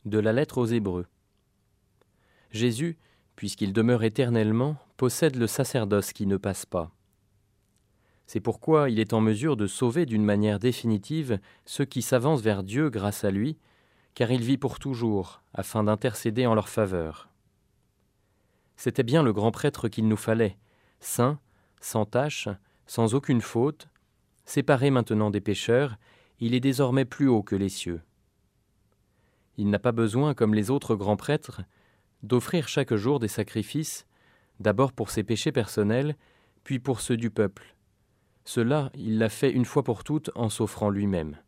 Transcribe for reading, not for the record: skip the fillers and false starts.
De la lettre aux Hébreux. Jésus, puisqu'il demeure éternellement, possède le sacerdoce qui ne passe pas. C'est pourquoi il est en mesure de sauver d'une manière définitive ceux qui s'avancent vers Dieu grâce à lui, car il vit pour toujours, afin d'intercéder en leur faveur. C'était bien le grand prêtre qu'il nous fallait, saint, sans tache, sans aucune faute, séparé maintenant des pécheurs, il est désormais plus haut que les cieux. Il n'a pas besoin, comme les autres grands prêtres, d'offrir chaque jour des sacrifices, d'abord pour ses péchés personnels, puis pour ceux du peuple. Cela, il l'a fait une fois pour toutes en s'offrant lui-même.